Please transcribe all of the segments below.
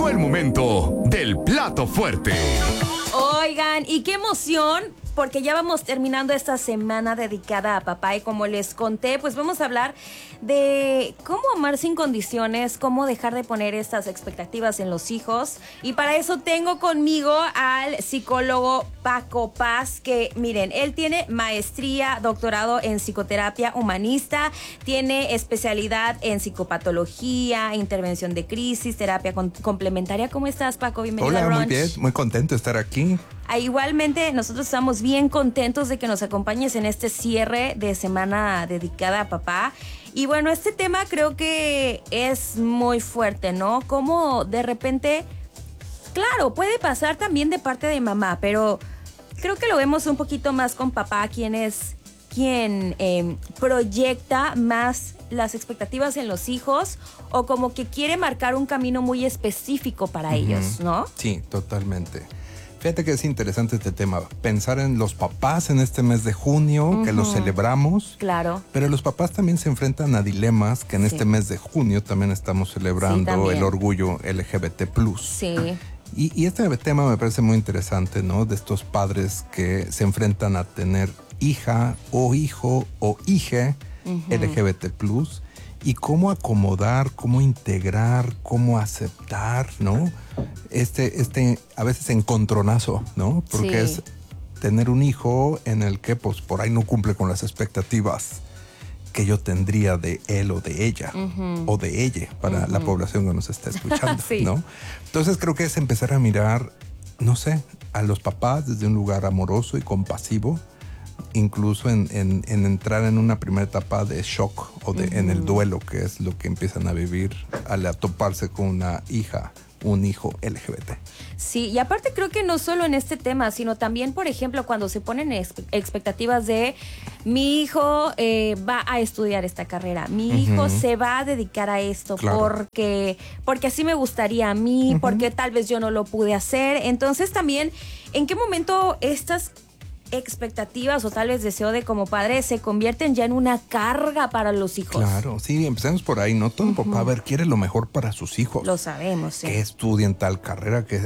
Llegó el momento del plato fuerte. Oigan, y qué emoción, porque ya vamos terminando esta semana dedicada a papá y como les conté, pues vamos a hablar de cómo amar sin condiciones, cómo dejar de poner estas expectativas en los hijos. Y para eso tengo conmigo al psicólogo Paco Paz, que miren, él tiene maestría, doctorado en psicoterapia humanista, tiene especialidad en psicopatología, intervención de crisis, terapia complementaria. ¿Cómo estás, Paco? Bienvenido a Hola, Brunch. muy bien, muy contento de estar aquí. Igualmente, nosotros estamos bien contentos de que nos acompañes en este cierre de semana dedicada a papá. Y bueno, este tema creo que es muy fuerte, ¿no? Como de repente, claro, puede pasar también de parte de mamá, pero creo que lo vemos un poquito más con papá, quien proyecta más las expectativas en los hijos o como que quiere marcar un camino muy específico para ellos, ¿no? Sí, totalmente. Fíjate que es interesante este tema, pensar en los papás en este mes de junio, que los celebramos. Claro. Pero los papás también se enfrentan a dilemas que en este mes de junio también estamos celebrando también. el orgullo LGBT+. Sí. Y este tema me parece muy interesante, ¿no? De estos padres que se enfrentan a tener hija o hijo o hije LGBT+, y cómo acomodar, cómo integrar, cómo aceptar, ¿no? A veces encontronazo, ¿no? Porque es tener un hijo en el que pues por ahí no cumple con las expectativas que yo tendría de él o de ella o de ella para la población que nos está escuchando, Sí. ¿no? Entonces creo que es empezar a mirar, no sé, a los papás desde un lugar amoroso y compasivo, incluso en entrar en una primera etapa de shock o en el duelo, que es lo que empiezan a vivir al toparse con una hija, un hijo LGBT. Sí, y aparte creo que no solo en este tema, sino también, por ejemplo, cuando se ponen expectativas de mi hijo va a estudiar esta carrera, mi hijo se va a dedicar a esto, Claro. porque así me gustaría a mí, porque tal vez yo no lo pude hacer. Entonces también, ¿en qué momento estas expectativas o tal vez deseo de como padre se convierten ya en una carga para los hijos? Claro, sí, empecemos por ahí, ¿no? Todo papá, a ver, quiere lo mejor para sus hijos. Lo sabemos, sí. Que estudien tal carrera, que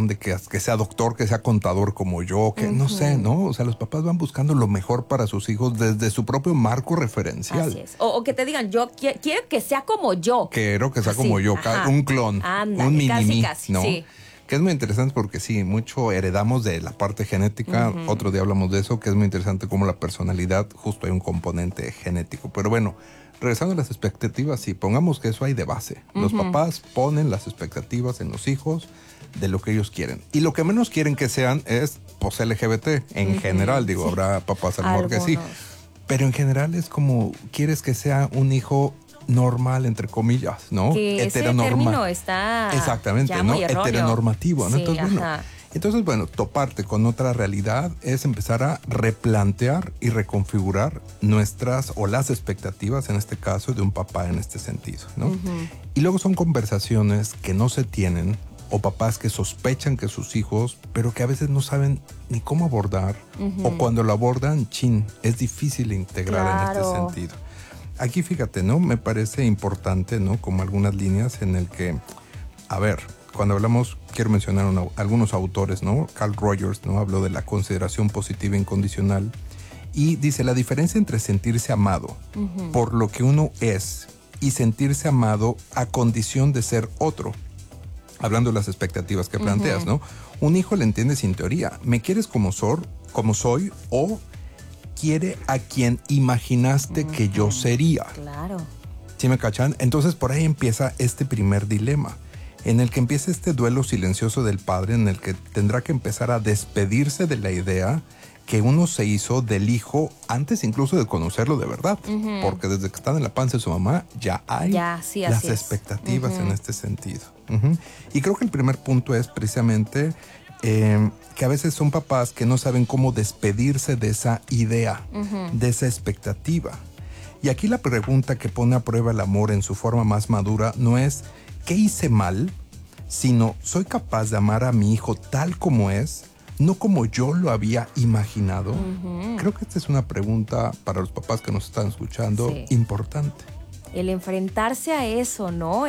sea doctor, que sea contador como yo, que no sé, ¿no? O sea, los papás van buscando lo mejor para sus hijos desde su propio marco referencial. Así es. O que te digan, yo quiero que sea como yo. Quiero que sea Así, como yo, ajá. un clon, Ándale, un mini-mí, casi, ¿no? sí. Que es muy interesante porque sí, mucho heredamos de la parte genética. Otro día hablamos de eso, que es muy interesante como la personalidad, justo hay un componente genético. Pero bueno, regresando a las expectativas, sí, pongamos que eso hay de base. Los papás ponen las expectativas en los hijos de lo que ellos quieren. Y lo que menos quieren que sean es, pues, LGBT en general. Digo, habrá papás a lo mejor que sí. Pero en general es como, quieres que sea un hijo normal, entre comillas, ¿no? Que ese término está exactamente, ya ¿no? muy erróneo. Heteronormativo, ¿no? Sí, Entonces, bueno, toparte con otra realidad es empezar a replantear y reconfigurar nuestras o las expectativas, en este caso, de un papá en este sentido, ¿no? Y luego son conversaciones que no se tienen o papás que sospechan que sus hijos, pero que a veces no saben ni cómo abordar o cuando lo abordan, es difícil integrar en este sentido. Aquí fíjate, ¿no? Me parece importante, ¿no? Como algunas líneas en el que, a ver, cuando hablamos, quiero mencionar algunos autores, ¿no? Carl Rogers, ¿no? Habló de la consideración positiva incondicional y dice, la diferencia entre sentirse amado por lo que uno es y sentirse amado a condición de ser otro. Hablando de las expectativas que planteas, ¿no? Un hijo le entiende sin teoría. ¿Me quieres como soy o quiere a quien imaginaste que yo sería? Claro. ¿Sí me cachan? Entonces por ahí empieza este primer dilema, en el que empieza este duelo silencioso del padre, en el que tendrá que empezar a despedirse de la idea que uno se hizo del hijo antes incluso de conocerlo de verdad, porque desde que están en la panza de su mamá ya hay las expectativas en este sentido. Y creo que el primer punto es precisamente que a veces son papás que no saben cómo despedirse de esa idea, de esa expectativa. Y aquí la pregunta que pone a prueba el amor en su forma más madura no es ¿qué hice mal?, sino ¿soy capaz de amar a mi hijo tal como es, no como yo lo había imaginado? Creo que esta es una pregunta para los papás que nos están escuchando importante. el enfrentarse a eso, ¿no?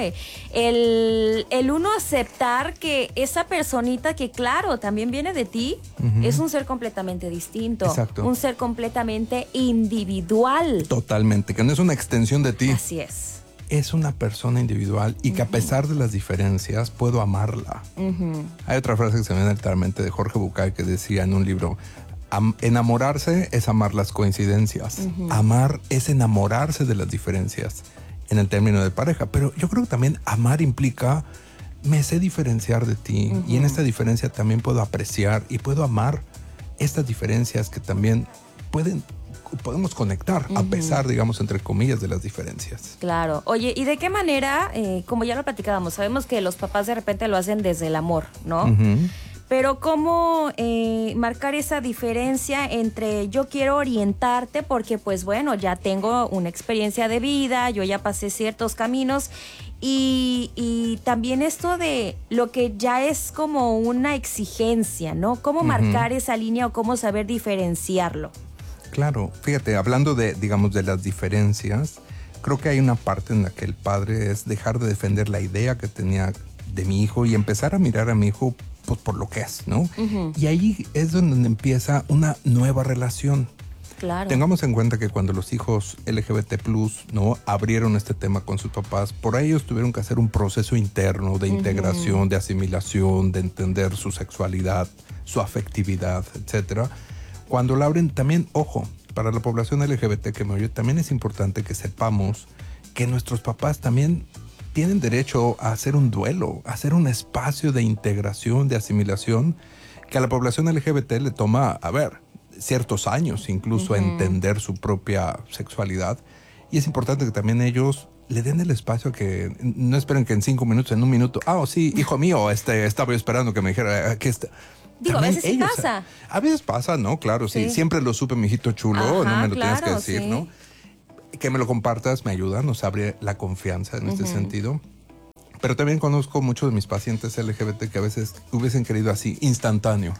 El uno aceptar que esa personita que, claro, también viene de ti, es un ser completamente distinto. Exacto. Un ser completamente individual. Totalmente, que no es una extensión de ti. Así es. Es una persona individual y que a pesar de las diferencias puedo amarla. Hay otra frase que se me viene a la mente de Jorge Bucay que decía en un libro: enamorarse es amar las coincidencias. Amar es enamorarse de las diferencias en el término de pareja. Pero yo creo que también amar implica, me sé diferenciar de ti y en esta diferencia también puedo apreciar y puedo amar estas diferencias que también podemos conectar a pesar, digamos, entre comillas, de las diferencias. Claro. Oye, ¿y de qué manera, como ya lo platicábamos, sabemos que los papás de repente lo hacen desde el amor, ¿no? Pero ¿cómo marcar esa diferencia entre yo quiero orientarte porque, pues bueno, ya tengo una experiencia de vida, yo ya pasé ciertos caminos y también esto de lo que ya es como una exigencia, ¿no? ¿Cómo marcar esa línea o cómo saber diferenciarlo? Claro, fíjate, hablando de, digamos, de las diferencias, creo que hay una parte en la que el padre es dejar de defender la idea que tenía de mi hijo y empezar a mirar a mi hijo pues por lo que es, ¿no? Y ahí es donde empieza una nueva relación. Claro. Tengamos en cuenta que cuando los hijos LGBT+, ¿no?, abrieron este tema con sus papás, por ahí ellos tuvieron que hacer un proceso interno de integración, de asimilación, de entender su sexualidad, su afectividad, etcétera. Cuando la abren, también, ojo, para la población LGBT que me oye, también es importante que sepamos que nuestros papás también tienen derecho a hacer un duelo, a hacer un espacio de integración, de asimilación, que a la población LGBT le toma, ciertos años incluso a entender su propia sexualidad. Y es importante que también ellos le den el espacio, que no esperen que en 5 minutos, en 1 minuto, sí, hijo mío, estaba yo esperando que me dijera que está. Digo, a veces sí pasa. A veces pasa, ¿no? Claro, sí. Siempre lo supe, mijito chulo, no me lo tienes que decir, ¿no? Que me lo compartas me ayuda, nos abre la confianza en este sentido. Pero también conozco muchos de mis pacientes LGBT que a veces hubiesen querido así, instantáneo.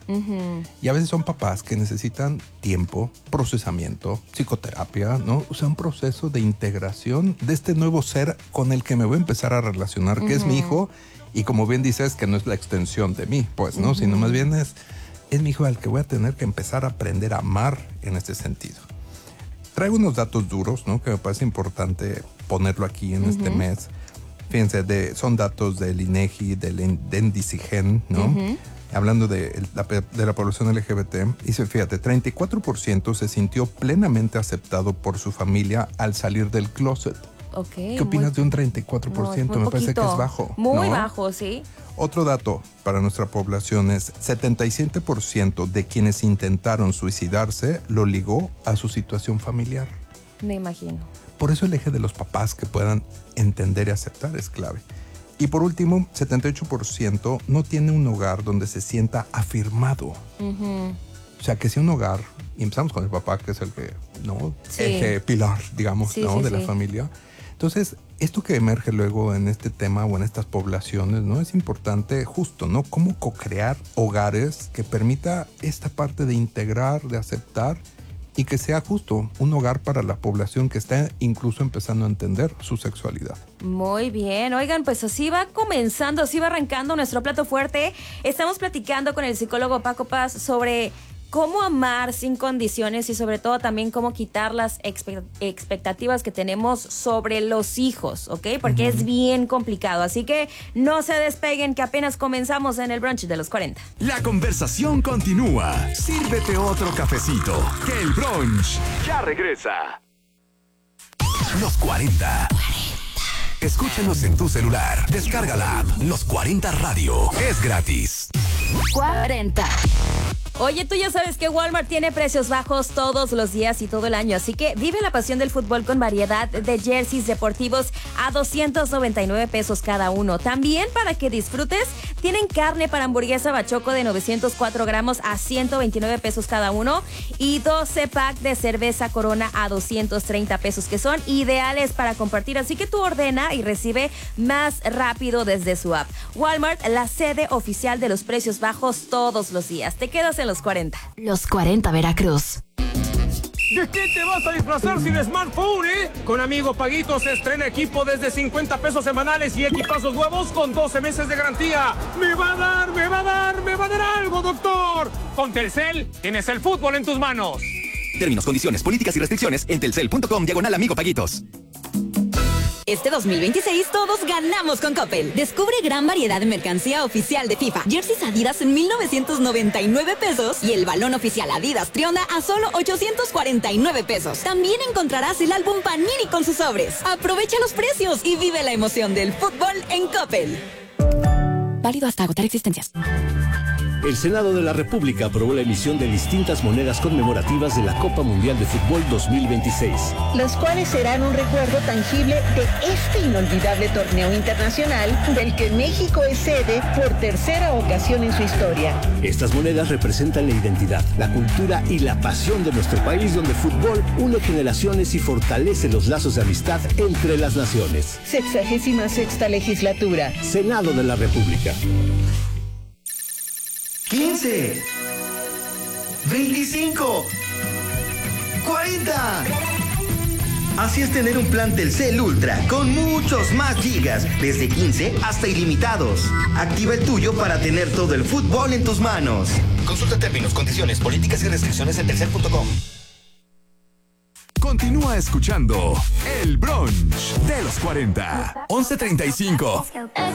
Y a veces son papás que necesitan tiempo, procesamiento, psicoterapia, ¿no? O sea, un proceso de integración de este nuevo ser con el que me voy a empezar a relacionar, que es mi hijo. Y como bien dices, que no es la extensión de mí, pues, ¿no? Sino más bien es mi hijo al que voy a tener que empezar a aprender a amar en este sentido. Traigo unos datos duros, ¿no?, que me parece importante ponerlo aquí en este mes. Fíjense, son datos del INEGI, del Indicigen, ¿no? Hablando de la población LGBT. Dice, fíjate, 34% se sintió plenamente aceptado por su familia al salir del closet. Okay, ¿Qué opinas de un 34%? Me parece que es bajo. Muy ¿no? bajo, sí. Otro dato para nuestra población es 77% de quienes intentaron suicidarse lo ligó a su situación familiar. Me imagino. Por eso el eje de los papás que puedan entender y aceptar es clave. Y por último, 78% no tiene un hogar donde se sienta afirmado. O sea, que sea un hogar, y empezamos con el papá, que es el que, ¿no? Eje, pilar, digamos, ¿no? De la familia. Entonces, esto que emerge luego en este tema o en estas poblaciones, ¿no? Es importante justo, ¿no? Cómo co-crear hogares que permita esta parte de integrar, de aceptar y que sea justo un hogar para la población que está incluso empezando a entender su sexualidad. Muy bien, oigan, pues así va comenzando, así va arrancando nuestro plato fuerte. Estamos platicando con el psicólogo Paco Paz sobre cómo amar sin condiciones y sobre todo también cómo quitar las expectativas que tenemos sobre los hijos, ¿ok? Porque es bien complicado, así que no se despeguen que apenas comenzamos en el brunch de los 40. La conversación continúa. Sírvete otro cafecito, que el brunch ya regresa. Los 40. Escúchanos en tu celular. Descarga la app Los 40 Radio. Es gratis. 40. Oye, tú ya sabes que Walmart tiene precios bajos todos los días y todo el año, así que vive la pasión del fútbol con variedad de jerseys deportivos a 299 pesos cada uno. También, para que disfrutes, tienen carne para hamburguesa Bachoco de 904 gramos a 129 pesos cada uno y 12 pack de cerveza Corona a 230 pesos, que son ideales para compartir, así que tú ordena y recibe más rápido desde su app. Walmart, la sede oficial de los precios bajos todos los días. Te quedas en los 40. Los 40 Veracruz. ¿De qué te vas a disfrazar sin smartphone, Con Amigo Paguitos estrena equipo desde 50 pesos semanales y equipazos nuevos con 12 meses de garantía. ¡Me va a dar algo, doctor! Con Telcel tienes el fútbol en tus manos. Términos, condiciones, políticas y restricciones en telcel.com/Amigo Paguitos. Este 2026 todos ganamos con Coppel. Descubre gran variedad de mercancía oficial de FIFA. Jerseys Adidas en 1,999 pesos y el balón oficial Adidas Trionda a solo 849 pesos. También encontrarás el álbum Panini con sus sobres. Aprovecha los precios y vive la emoción del fútbol en Coppel. Válido hasta agotar existencias. El Senado de la República aprobó la emisión de distintas monedas conmemorativas de la Copa Mundial de Fútbol 2026. Los cuales serán un recuerdo tangible de este inolvidable torneo internacional del que México es sede por tercera ocasión en su historia. Estas monedas representan la identidad, la cultura y la pasión de nuestro país, donde el fútbol une generaciones y fortalece los lazos de amistad entre las naciones. 66ª legislatura. Senado de la República. 15, 25, 40. Así es tener un plan Telcel Ultra con muchos más gigas, desde 15 hasta ilimitados. Activa el tuyo para tener todo el fútbol en tus manos. Consulta términos, condiciones, políticas y restricciones en telcel.com. Continúa escuchando El Brunch de los 40. 11:35.